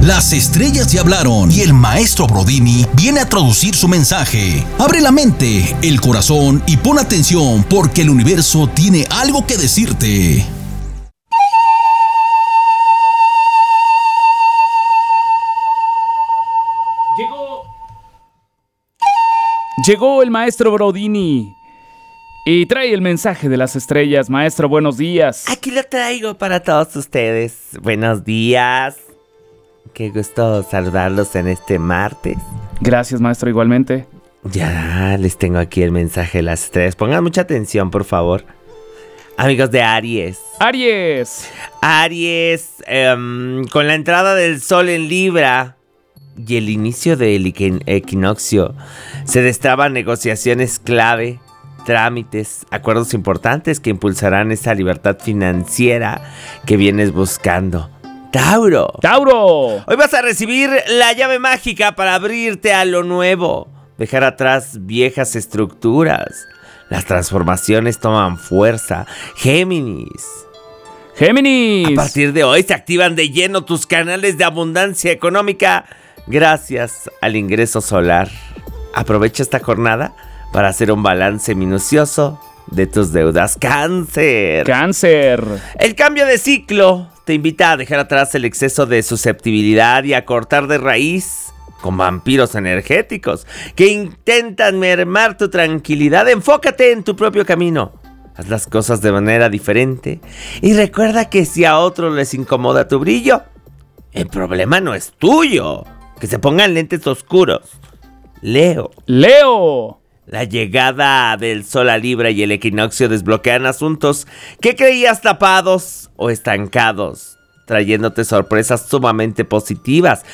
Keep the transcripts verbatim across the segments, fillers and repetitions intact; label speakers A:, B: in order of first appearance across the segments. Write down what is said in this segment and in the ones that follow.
A: Las estrellas ya hablaron y el maestro Brodini viene a traducir su mensaje. Abre la mente, el corazón y pon atención porque el universo tiene algo que decirte.
B: Llegó. Llegó el maestro Brodini y trae el mensaje de las estrellas. Maestro, buenos días.
C: Aquí lo traigo para todos ustedes. Buenos días. Qué gusto saludarlos en este martes.
B: Gracias, maestro, igualmente.
C: Ya les tengo aquí el mensaje de las estrellas. Pongan mucha atención, por favor. Amigos de Aries.
B: Aries.
C: Aries, um, con la entrada del sol en Libra y el inicio del equi- equinoccio, se destraban negociaciones clave, trámites, acuerdos importantes que impulsarán esa libertad financiera que vienes buscando. Tauro.
B: Tauro.
C: Hoy vas a recibir la llave mágica para abrirte a lo nuevo, dejar atrás viejas estructuras. Las transformaciones toman fuerza. Géminis.
B: Géminis.
C: A partir de hoy se activan de lleno tus canales de abundancia económica gracias al ingreso solar. Aprovecha esta jornada para hacer un balance minucioso de tus deudas. Cáncer.
B: Cáncer.
C: El cambio de ciclo te invita a dejar atrás el exceso de susceptibilidad y a cortar de raíz con vampiros energéticos que intentan mermar tu tranquilidad. Enfócate en tu propio camino. Haz las cosas de manera diferente y recuerda que si a otros les incomoda tu brillo, el problema no es tuyo. Que se pongan lentes oscuros. Leo.
B: Leo.
C: La llegada del sol a Libra y el equinoccio desbloquean asuntos que creías tapados o estancados, trayéndote sorpresas sumamente positivas.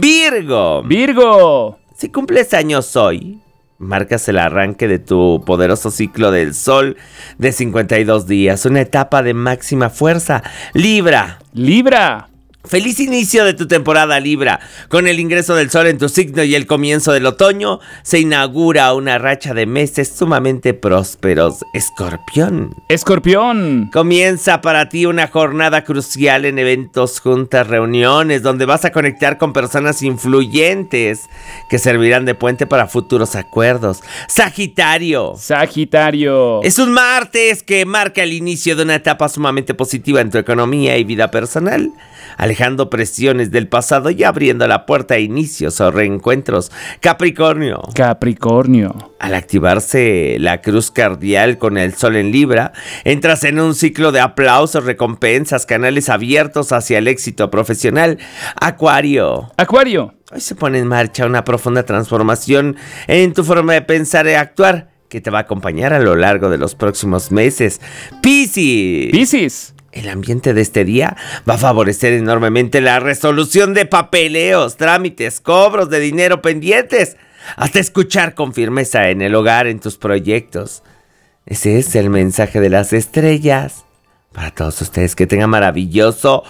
C: Virgo.
B: Virgo.
C: Si cumples años hoy, marcas el arranque de tu poderoso ciclo del sol de cincuenta y dos días, una etapa de máxima fuerza. Libra.
B: Libra.
C: Feliz inicio de tu temporada, Libra. Con el ingreso del sol en tu signo y el comienzo del otoño, se inaugura una racha de meses sumamente prósperos. Escorpión.
B: Escorpión.
C: Comienza para ti una jornada crucial en eventos, juntas, reuniones, donde vas a conectar con personas influyentes que servirán de puente para futuros acuerdos. Sagitario.
B: Sagitario.
C: Es un martes que marca el inicio de una etapa sumamente positiva en tu economía y vida personal, alejando presiones del pasado y abriendo la puerta a inicios o reencuentros. Capricornio.
B: Capricornio.
C: Al activarse la cruz cardial con el sol en Libra, entras en un ciclo de aplausos, recompensas, canales abiertos hacia el éxito profesional. Acuario.
B: Acuario.
C: Hoy se pone en marcha una profunda transformación en tu forma de pensar y actuar que te va a acompañar a lo largo de los próximos meses. Piscis.
B: Piscis.
C: El ambiente de este día va a favorecer enormemente la resolución de papeleos, trámites, cobros de dinero pendientes, hasta escuchar con firmeza en el hogar, en tus proyectos. Ese es el mensaje de las estrellas para todos ustedes. Que tengan maravilloso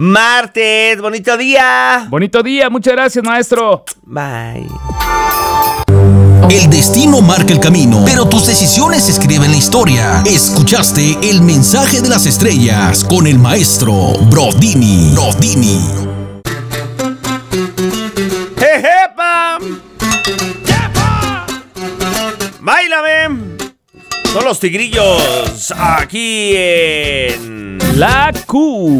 C: martes. ¡Bonito día!
B: Bonito día. Muchas gracias, maestro.
C: Bye.
A: El destino marca el camino, pero tus decisiones escriben la historia. Escuchaste el mensaje de las estrellas con el maestro Brodini. Brodini.
C: ¡Jejepa! ¡Báilame! Son los tigrillos aquí en
B: La Q.